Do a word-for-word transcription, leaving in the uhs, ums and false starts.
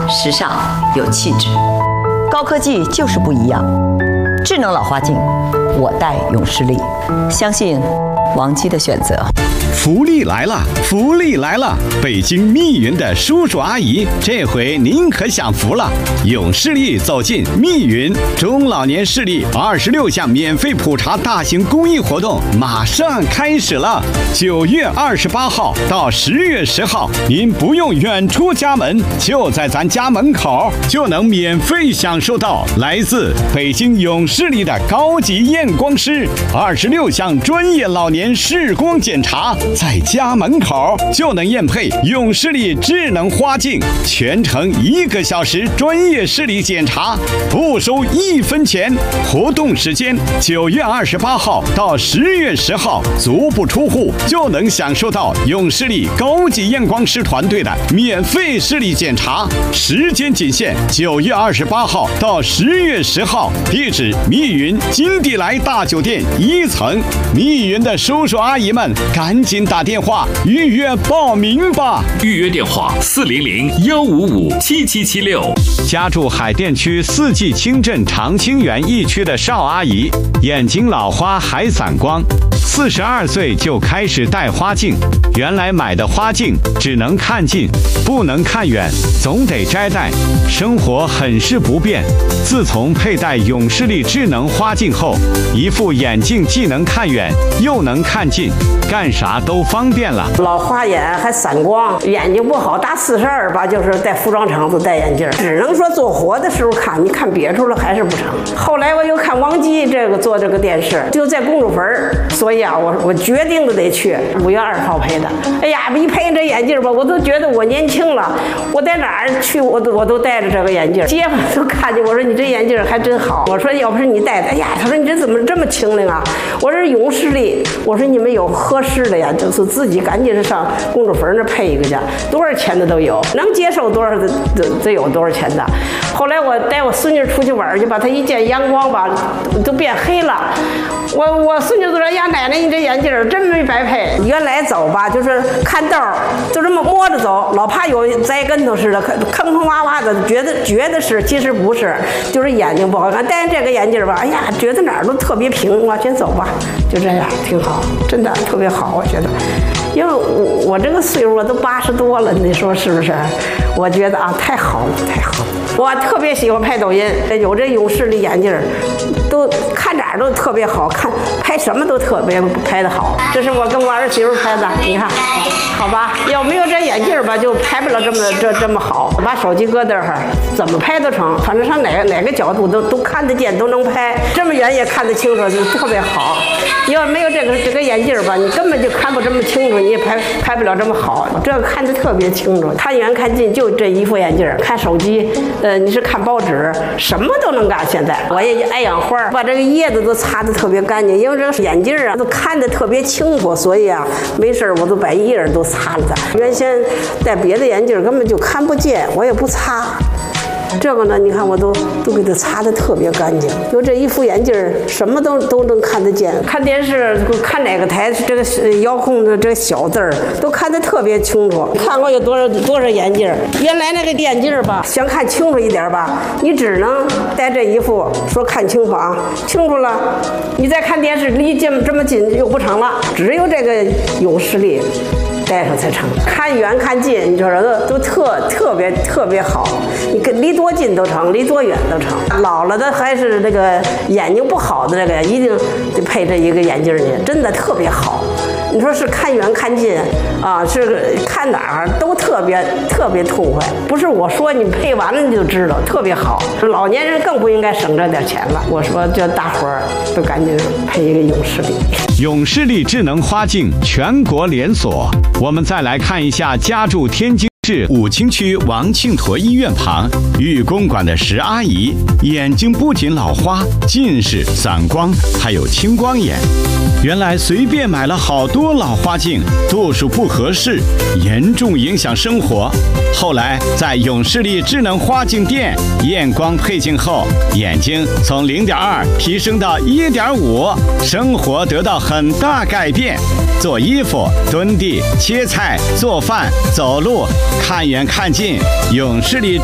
时尚有气质。高科技就是不一样，智能老花镜，我戴永视力，相信王姬的选择。 福利来了，福利来了！北京密云的叔叔阿姨，这回您可享福了！永视力走进密云，中老年视力二十六项免费普查大型公益活动马上开始了。九月二十八号到十月十号，您不用远出家门，就在咱家门口就能免费享受到来自北京永视力的高级验光师二十六项专业老年视光检查。在家门口就能验配永视力智能花镜，全程一个小时专业视力检查，不收一分钱。活动时间九月二十八号到十月十号，足不出户就能享受到永视力高级验光师团队的免费视力检查。时间仅限九月二十八号到十月十号，地址密云金地来大酒店一层。密云的叔叔阿姨们，赶紧打电话预约报名吧！ 预约电话：四零零幺五五七七七六。 家住海淀区四季青镇长青园一区的邵阿姨，眼睛老花还散光，四十二岁就开始戴花镜。原来买的花镜只能看近，不能看远，总得摘戴，生活很是不便。自从佩戴永视力智能花镜后，一副眼镜既能看远又能看近，干啥都方便了。 老花眼还散光，眼睛不好，大四十二吧，就是在服装厂子戴眼镜，只能说做活的时候看，你看别处了还是不成。后来我又看王姬这个做这个电视，就在公主坟，所以啊，我我决定的得去。五月二号配的，哎呀，一配这眼镜吧，我都觉得我年轻了。我在哪儿去，我都我都戴着这个眼镜，街坊都看见我说你这眼镜还真好。我说要不是你戴的，哎呀，他说你这怎么这么清灵啊？我说永视力，我说你们有合适的呀，就是自己赶紧是上公主坟那配一个去，多少钱的都有，能接受多少的得有多少钱的。后来我带我孙女出去玩去，把她一见阳光吧，都变黑了。我我孙女都说呀，奶奶你这眼镜真没白配。原来走吧，就是看道就这么摸着走，老怕有栽跟头似的，坑坑洼洼的，觉得觉得是，其实不是，就是眼睛不好看。戴这个眼镜吧，哎呀，觉得哪儿都特别平，往前走吧，就这样挺好，真的特别好，我觉得。因为我我这个岁数我都八十多了，你说是不是？我觉得啊，太好了，太好了。我特别喜欢拍抖音，有这永视力眼镜，都看哪儿都特别好看，拍什么都特别拍得好。这是我跟我儿媳妇拍的，你看，好吧？要没有这眼镜吧，就拍不了这么这这么好。把手机搁这儿，怎么拍都成，反正上哪个哪个角度都都看得见，都能拍，这么远也看得清楚，就特别好。要没有这个这个眼镜吧，你根本就看不这么清楚，你也拍拍不了这么好。这个看得特别清楚，看远看近就这一副眼镜，看手机，呃，你是看报纸，什么都能干。现在我也爱养花，把这个叶子都擦得特别干净，因为这个眼镜啊都看得特别清楚，所以啊没事我都把叶儿都擦了它。原先戴别的眼镜根本就看不见，我也不擦。这个呢，你看我都都给它擦得特别干净，就这一副眼镜，什么都都能看得见。看电视看哪个台，这个遥控的这个小字儿都看得特别清楚。看过有多少多少眼镜，原来那个眼镜吧，想看清楚一点吧，你只能戴这一副，说看清楚啊，清楚了，你再看电视离这么这么近又不成了，只有这个永视力戴上才成，看远看近，你说都都特特别特别好，你跟离多近都成，离多远都成。老了的还是这个眼睛不好的这个，一定得配这一个眼镜呢，真的特别好。你说是看远看近啊，是看哪儿都特别特别痛快，不是我说你配完了你就知道，特别好。老年人更不应该省这点钱了。我说叫大伙儿都赶紧配一个永视力。 永视力智能花镜全国连锁。我们再来看一下家住天津市武清区王庆坨医院旁玉公馆的石阿姨，眼睛不仅老花、近视、散光，还有青光眼。原来随便买了好多老花镜，度数不合适，严重影响生活。后来在永视力智能花镜店验光配镜后，眼睛从零点二提升到一点五，生活得到很大改变。做衣服、蹲地、切菜、做饭、走路，看远看近，永视力